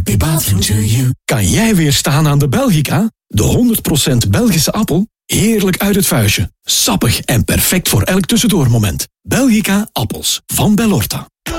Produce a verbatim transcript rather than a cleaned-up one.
Happy birthday to you. Kan jij weer staan aan de Belgica? De honderd procent Belgische appel? Heerlijk uit het vuistje. Sappig en perfect voor elk tussendoormoment. Belgica appels van Bellorta.